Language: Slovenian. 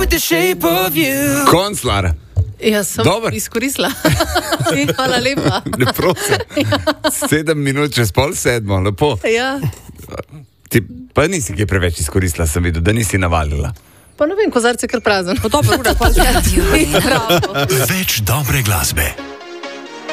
with the shape of you. Konclar. Jaz sem izkoristila. Hvala lepa. Ne prosim. 7 minut čez 6:30, lepo. Ja. Ti pa nisi kaj preveč izkoristila, sem videl, da nisi navalila. Pa ne vem, kozarce kar prazen. Pa dobro, ura pa Več dobre glasbe.